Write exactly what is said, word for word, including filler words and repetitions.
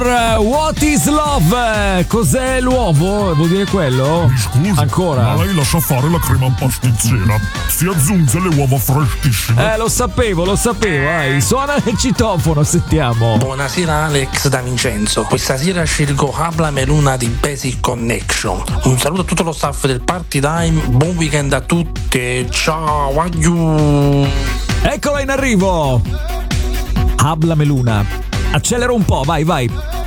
Junior, What is Love? Cos'è l'uovo? Vuol dire quello? Mi scusi, ancora? ma lei lascia fare la crema pastizzera. Si aggiunge le uova freschissime. Eh, lo sapevo, lo sapevo. Eh. Suona il citofono, sentiamo. Buonasera Alex da Vincenzo. Questa sera scelgo Habla Meluna di Basic Connection. Un saluto a tutto lo staff del Party Time. Buon weekend a tutti. Ciao, aiu. Eccola in arrivo. Habla Meluna. Accelera un po', vai, vai.